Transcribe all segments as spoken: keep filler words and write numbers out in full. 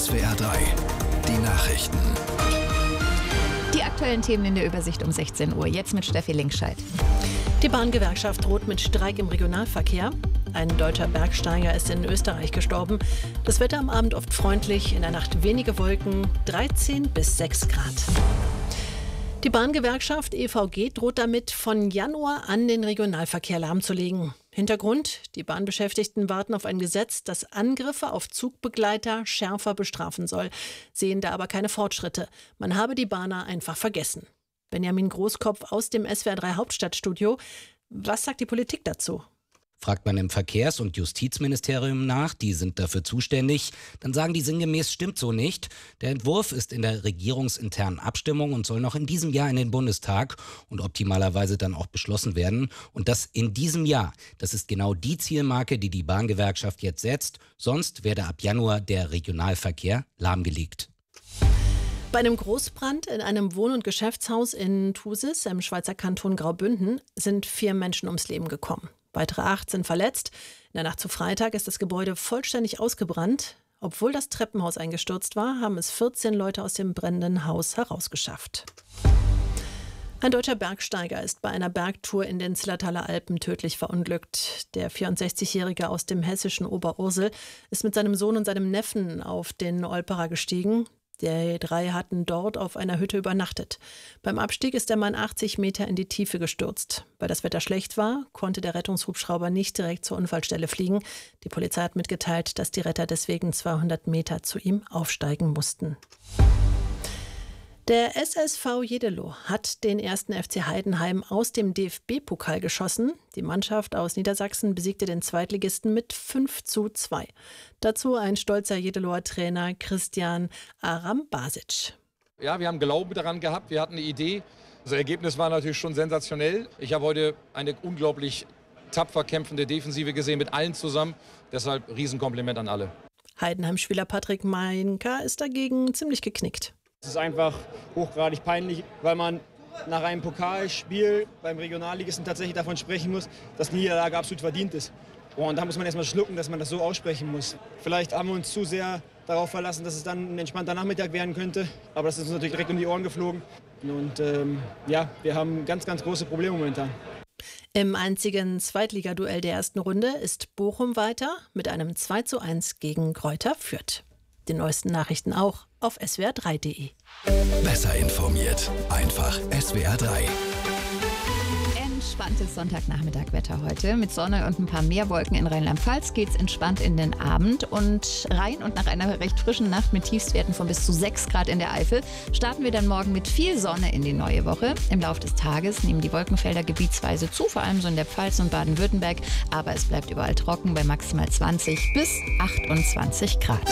S W R drei, die Nachrichten. Die aktuellen Themen in der Übersicht um sechzehn Uhr. Jetzt mit Steffi Linkscheid. Die Bahngewerkschaft droht mit Streik im Regionalverkehr. Ein deutscher Bergsteiger ist in Österreich gestorben. Das Wetter am Abend oft freundlich, in der Nacht wenige Wolken, dreizehn bis sechs Grad. Die Bahngewerkschaft E V G droht damit, von Januar an den Regionalverkehr lahmzulegen. Hintergrund: Die Bahnbeschäftigten warten auf ein Gesetz, das Angriffe auf Zugbegleiter schärfer bestrafen soll, sehen da aber keine Fortschritte. Man habe die Bahner einfach vergessen. Benjamin Großkopf aus dem S W R drei Hauptstadtstudio. Was sagt die Politik dazu? Fragt man im Verkehrs- und Justizministerium nach, die sind dafür zuständig, dann sagen die sinngemäß, stimmt so nicht. Der Entwurf ist in der regierungsinternen Abstimmung und soll noch in diesem Jahr in den Bundestag und optimalerweise dann auch beschlossen werden. Und das in diesem Jahr. Das ist genau die Zielmarke, die die Bahngewerkschaft jetzt setzt. Sonst werde ab Januar der Regionalverkehr lahmgelegt. Bei einem Großbrand in einem Wohn- und Geschäftshaus in Thusis im Schweizer Kanton Graubünden sind vier Menschen ums Leben gekommen. Weitere acht sind verletzt. In der Nacht zu Freitag ist das Gebäude vollständig ausgebrannt. Obwohl das Treppenhaus eingestürzt war, haben es vierzehn Leute aus dem brennenden Haus herausgeschafft. Ein deutscher Bergsteiger ist bei einer Bergtour in den Zillertaler Alpen tödlich verunglückt. Der vierundsechzigjährige aus dem hessischen Oberursel ist mit seinem Sohn und seinem Neffen auf den Olperer gestiegen. Die drei hatten dort auf einer Hütte übernachtet. Beim Abstieg ist der Mann achtzig Meter in die Tiefe gestürzt. Weil das Wetter schlecht war, konnte der Rettungshubschrauber nicht direkt zur Unfallstelle fliegen. Die Polizei hat mitgeteilt, dass die Retter deswegen zweihundert Meter zu ihm aufsteigen mussten. Der S S V Jeddelo hat den ersten F C Heidenheim aus dem D F B-Pokal geschossen. Die Mannschaft aus Niedersachsen besiegte den Zweitligisten mit fünf zu zwei. Dazu ein stolzer Jeddeloer Trainer Christian Arambasic. Ja, wir haben Glauben daran gehabt, wir hatten eine Idee. Das Ergebnis war natürlich schon sensationell. Ich habe heute eine unglaublich tapfer kämpfende Defensive gesehen mit allen zusammen. Deshalb Riesenkompliment an alle. Heidenheim-Spieler Patrick Meinka ist dagegen ziemlich geknickt. Es ist einfach hochgradig peinlich, weil man nach einem Pokalspiel beim Regionalligisten tatsächlich davon sprechen muss, dass die Niederlage absolut verdient ist. Und da muss man erstmal schlucken, dass man das so aussprechen muss. Vielleicht haben wir uns zu sehr darauf verlassen, dass es dann ein entspannter Nachmittag werden könnte. Aber das ist uns natürlich direkt um die Ohren geflogen. Und ähm, ja, wir haben ganz, ganz große Probleme momentan. Im einzigen Zweitligaduell der ersten Runde ist Bochum weiter mit einem zwei zu eins gegen Greuther Fürth. Die neuesten Nachrichten auch auf S W R drei punkt de. Besser informiert, einfach S W R drei. Entspanntes Sonntagnachmittagwetter heute. Mit Sonne und ein paar mehr Wolken in Rheinland-Pfalz geht es entspannt in den Abend und rein. Und nach einer recht frischen Nacht mit Tiefstwerten von bis zu sechs Grad in der Eifel starten wir dann morgen mit viel Sonne in die neue Woche. Im Laufe des Tages nehmen die Wolkenfelder gebietsweise zu, vor allem so in der Pfalz und Baden-Württemberg. Aber es bleibt überall trocken bei maximal zwanzig bis achtundzwanzig Grad.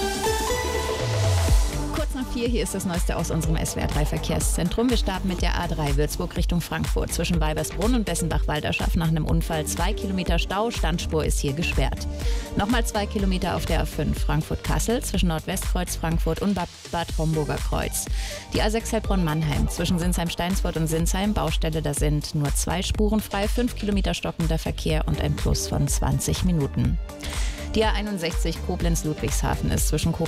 Hier, hier ist das Neueste aus unserem S W R drei Verkehrszentrum. Wir starten mit der A drei Würzburg Richtung Frankfurt. Zwischen Weibersbrunn und Bessenbach-Walderschaff nach einem Unfall zwei Kilometer Stau. Standspur ist hier gesperrt. Nochmal zwei Kilometer auf der A fünf Frankfurt-Kassel zwischen Nordwestkreuz Frankfurt und Bad, Bad Homburger Kreuz. Die A sechs Heilbronn-Mannheim zwischen Sinsheim-Steinsfurt und Sinsheim. Baustelle, da sind nur zwei Spuren frei. Fünf Kilometer stockender Verkehr und ein Plus von zwanzig Minuten. Die A einundsechzig Koblenz-Ludwigshafen ist zwischen Koblenz